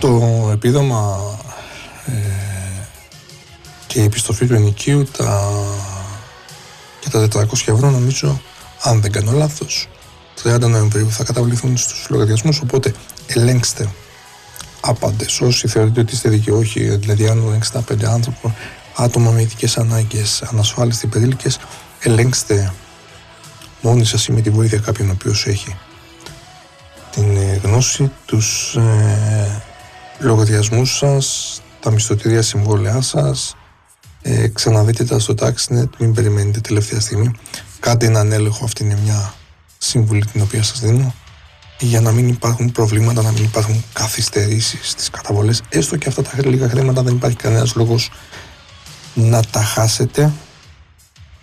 Το επίδομα και η επιστροφή του ενοικίου και τα 400 ευρώ, νομίζω, αν δεν κάνω λάθος, 30 Νοεμβρίου θα καταβληθούν στους λογαριασμούς, οπότε ελέγξτε άπαντες όσοι θεωρείτε ότι είστε δικαιούχοι, δηλαδή αν 65 άτομα με ειδικές ανάγκες, ανασφάλιστοι περίλικες, ελέγξτε μόνοι σας ή με τη βοήθεια κάποιον ο οποίος έχει την γνώση, τους λογαριασμούς σας, τα μισθωτήρια συμβόλαιά σας, ξαναδείτε τα στο TaxNet, μην περιμένετε τελευταία στιγμή, κάντε έναν έλεγχο. Αυτή είναι μια σύμβουλη την οποία σας δίνω, για να μην υπάρχουν προβλήματα, να μην υπάρχουν καθυστερήσεις στις καταβολές, έστω και αυτά τα λίγα χρήματα δεν υπάρχει κανένας λόγος να τα χάσετε.